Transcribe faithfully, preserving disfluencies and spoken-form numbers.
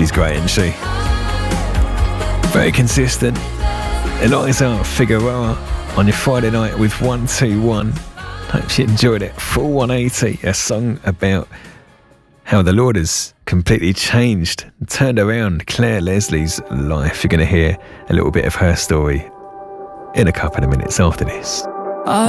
She's great, isn't she? Very consistent. Eliza Figueroa on your Friday night with one two one. Hope you enjoyed it. Full one eighty, a song about how the Lord has completely changed, turned around Claire Leslie's life. You're going to hear a little bit of her story in a couple of minutes after this. I